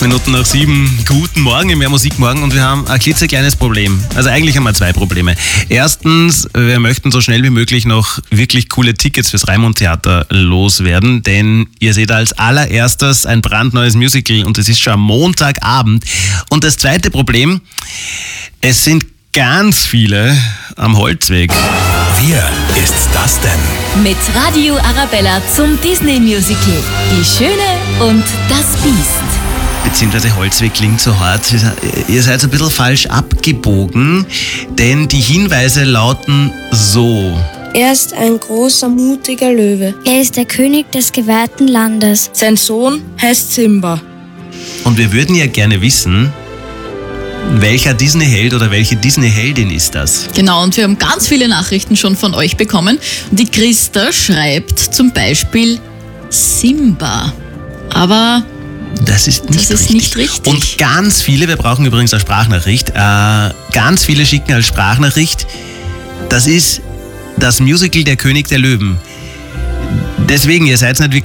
Minuten nach 7. Guten Morgen im Mehr Musik morgen und wir haben ein klitzekleines Problem. Also eigentlich haben wir zwei Probleme. Erstens, wir möchten so schnell wie möglich noch wirklich coole Tickets fürs Raimund-Theater loswerden, denn ihr seht als allererstes ein brandneues Musical und es ist schon am Montagabend. Und das zweite Problem, es sind ganz viele am Holzweg. Wer ist das denn? Mit Radio Arabella zum Disney-Musical Die Schöne und das Biest. Beziehungsweise Holzweg klingt so hart. Ihr seid ein bisschen falsch abgebogen, denn die Hinweise lauten so. Er ist ein großer, mutiger Löwe. Er ist der König des geweihten Landes. Sein Sohn heißt Simba. Und wir würden ja gerne wissen, welcher Disney-Held oder welche Disney-Heldin ist das? Genau, und wir haben ganz viele Nachrichten schon von euch bekommen. Die Christa schreibt zum Beispiel Simba. Aber das ist nicht richtig. Und ganz viele, wir brauchen übrigens eine Sprachnachricht, ganz viele schicken als Sprachnachricht, das ist das Musical Der König der Löwen. Deswegen, ihr seid nicht wirklich